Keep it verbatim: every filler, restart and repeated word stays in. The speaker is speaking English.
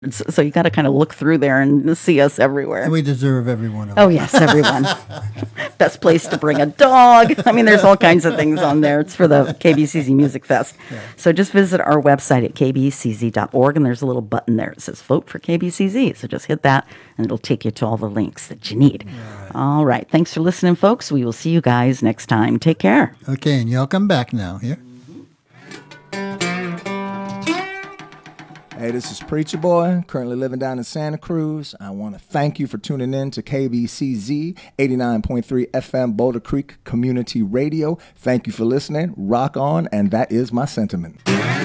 So you got to kind of look through there and see us everywhere. And we deserve every one of them. Oh, yes, everyone. Best place to bring a dog. I mean, there's all kinds of things on there. It's for the K B C Z Music Fest. Yeah. So just visit our website at k b c z dot org, and there's a little button there. It says Vote for K B C Z. So just hit that, and it'll take you to all the links that you need. All right. All right. Thanks for listening, folks. We will see you guys next time. Take care. Okay, and y'all come back now. Here. Hey, this is Preacher Boy, currently living down in Santa Cruz. I want to thank you for tuning in to K B C Z eighty-nine point three F M Boulder Creek Community Radio. Thank you for listening. Rock on, and that is my sentiment.